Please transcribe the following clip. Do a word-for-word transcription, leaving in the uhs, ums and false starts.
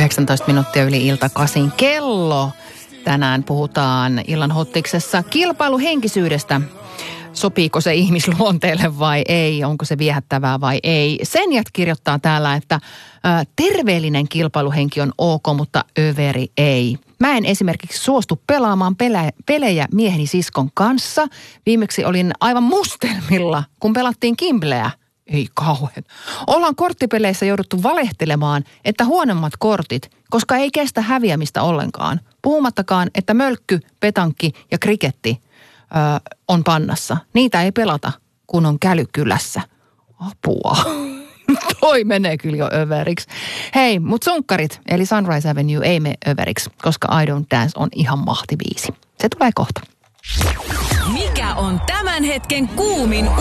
kahdeksantoista minuuttia yli ilta kasin kello. Tänään puhutaan illan hottiksessa kilpailuhenkisyydestä. Sopiiko se ihmisluonteelle vai ei? Onko se viehättävää vai ei? Senjat kirjoittaa täällä, että ä, terveellinen kilpailuhenki on ok, mutta överi ei. Mä en esimerkiksi suostu pelaamaan pelä, pelejä mieheni siskon kanssa. Viimeksi olin aivan mustelmilla, kun pelattiin Kimbleä. Ei kauhean. Ollaan korttipeleissä jouduttu valehtelemaan, että huonommat kortit, koska ei kestä häviämistä ollenkaan. Puhumattakaan, että mölkky, petankki ja kriketti ö, on pannassa. Niitä ei pelata, kun on kälykylässä. Apua. Toi menee kyllä jo överiksi. Hei, mut sunkkarit, eli Sunrise Avenue ei mene överiksi, koska I Don't Dance on ihan mahtibiisi. Se tulee kohta. Mikä on tämän hetken kuumin